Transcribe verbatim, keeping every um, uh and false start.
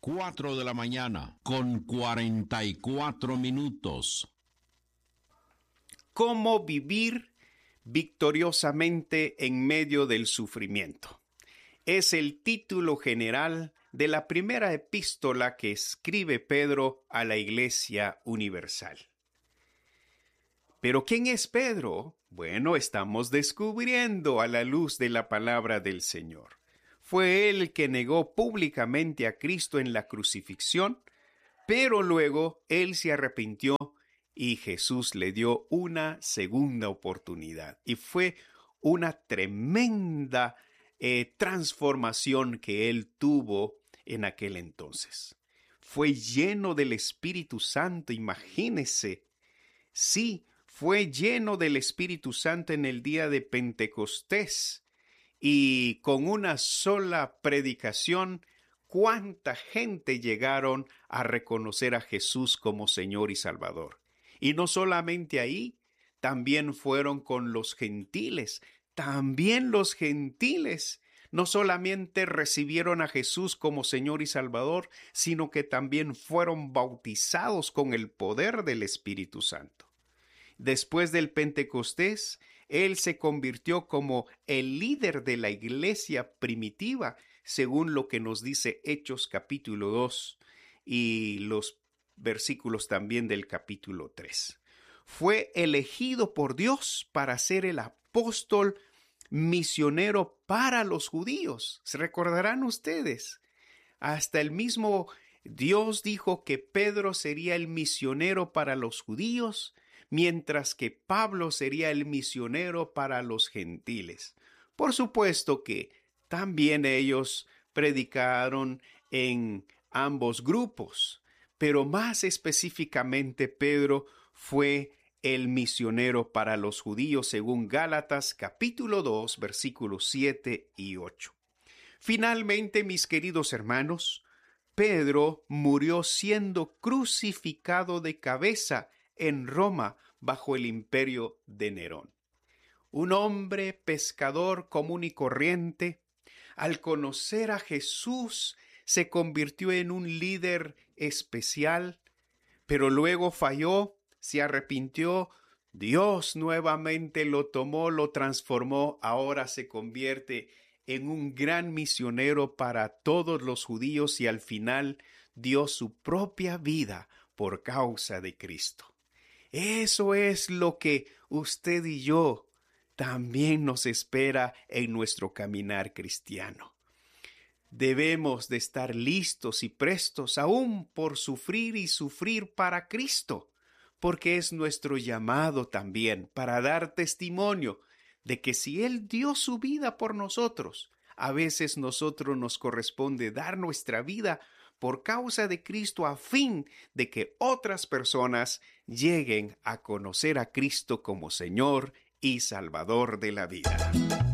cuatro de la mañana, con cuarenta y cuatro minutos. ¿Cómo vivir victoriosamente en medio del sufrimiento? Es el título general de la primera epístola que escribe Pedro a la Iglesia Universal. ¿Pero quién es Pedro? Bueno, estamos descubriendo a la luz de la palabra del Señor. Fue él que negó públicamente a Cristo en la crucifixión, pero luego él se arrepintió y Jesús le dio una segunda oportunidad. Y fue una tremenda eh, transformación que él tuvo en aquel entonces. Fue lleno del Espíritu Santo, imagínese. Sí, fue lleno del Espíritu Santo en el día de Pentecostés. Y con una sola predicación, ¿cuánta gente llegaron a reconocer a Jesús como Señor y Salvador? Y no solamente ahí, también fueron con los gentiles. También los gentiles no solamente recibieron a Jesús como Señor y Salvador, sino que también fueron bautizados con el poder del Espíritu Santo. Después del Pentecostés, él se convirtió como el líder de la iglesia primitiva, según lo que nos dice Hechos capítulo dos y los versículos también del capítulo tres. Fue elegido por Dios para ser el apóstol misionero para los judíos. ¿Se recordarán ustedes? Hasta el mismo Dios dijo que Pedro sería el misionero para los judíos, mientras que Pablo sería el misionero para los gentiles. Por supuesto que también ellos predicaron en ambos grupos, pero más específicamente Pedro fue el misionero para los judíos según Gálatas capítulo dos versículos siete y ocho. Finalmente, mis queridos hermanos, Pedro murió siendo crucificado de cabeza en Roma bajo el imperio de Nerón. Un hombre pescador común y corriente, al conocer a Jesús, se convirtió en un líder especial, pero luego falló, se arrepintió, Dios nuevamente lo tomó, lo transformó, ahora se convierte en un gran misionero para todos los judíos y al final dio su propia vida por causa de Cristo. Eso es lo que usted y yo también nos espera en nuestro caminar cristiano. Debemos de estar listos y prestos aún por sufrir y sufrir para Cristo, porque es nuestro llamado también para dar testimonio de que si Él dio su vida por nosotros, a veces nosotros nos corresponde dar nuestra vida por causa de Cristo a fin de que otras personas lleguen a conocer a Cristo como Señor y Salvador de la vida.